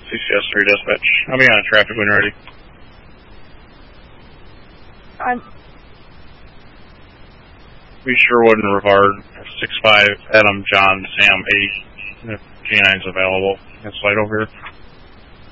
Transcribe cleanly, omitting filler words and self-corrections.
CCS 3 dispatch. I'll be on traffic when ready. Be Sherwood and Rivard, 6-5, Adam, John, Sam, 8. If K9's available, that's light over here.